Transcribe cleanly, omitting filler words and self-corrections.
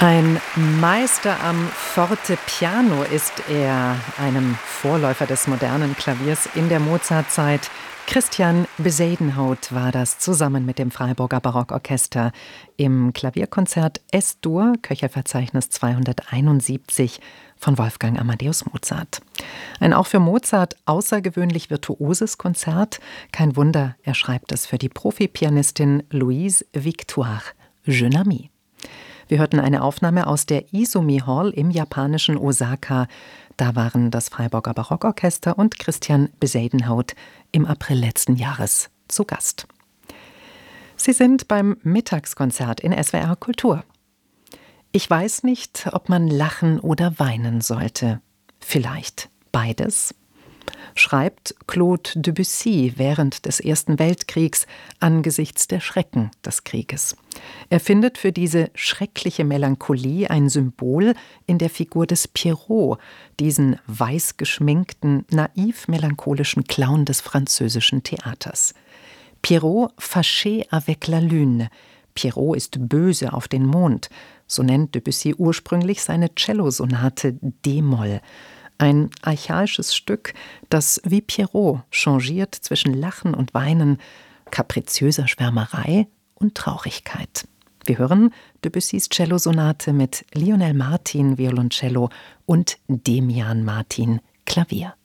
Ein Meister am Fortepiano ist er, einem Vorläufer des modernen Klaviers in der Mozartzeit. Christian Bezuidenhout war das zusammen mit dem Freiburger Barockorchester im Klavierkonzert S-Dur, Köchelverzeichnis 271 von Wolfgang Amadeus Mozart. Ein auch für Mozart außergewöhnlich virtuoses Konzert. Kein Wunder, er schreibt es für die Profi-Pianistin Louise Victoire Jeune-Amie. Wir hörten eine Aufnahme aus der Izumi Hall im japanischen Osaka. Da waren das Freiburger Barockorchester und Christian Bezuidenhout im April letzten Jahres zu Gast. Sie sind beim Mittagskonzert in SWR Kultur. Ich weiß nicht, ob man lachen oder weinen sollte. Vielleicht beides? Schreibt Claude Debussy während des Ersten Weltkriegs angesichts der Schrecken des Krieges. Er findet für diese schreckliche Melancholie ein Symbol in der Figur des Pierrot, diesen weiß geschminkten, naiv melancholischen Clown des französischen Theaters. Pierrot fâché avec la lune. Pierrot ist böse auf den Mond. So nennt Debussy ursprünglich seine Cellosonate d-Moll. Ein archaisches Stück, das wie Pierrot changiert zwischen Lachen und Weinen, kapriziöser Schwärmerei und Traurigkeit. Wir hören Debussys Cellosonate mit Lionel Martin Violoncello und Demian Martin Klavier.